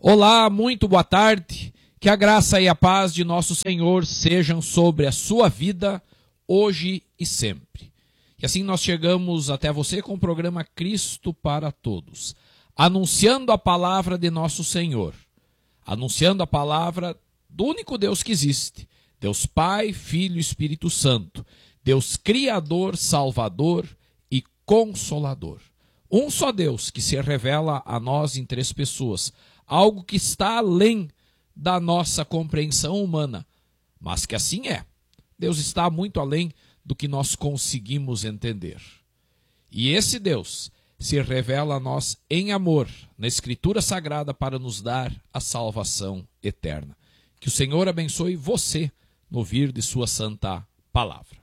Olá, muito boa tarde. Que a graça e a paz de nosso Senhor sejam sobre a sua vida, hoje e sempre. E assim nós chegamos até você com o programa Cristo para Todos, anunciando a palavra de nosso Senhor, anunciando a palavra do único Deus que existe, Deus Pai, Filho e Espírito Santo, Deus Criador, Salvador e Consolador. Um só Deus que se revela a nós em três pessoas, algo que está além da nossa compreensão humana, mas que assim é. Deus está muito além do que nós conseguimos entender. E esse Deus se revela a nós em amor, na Escritura Sagrada, para nos dar a salvação eterna. Que o Senhor abençoe você no ouvir de sua santa palavra.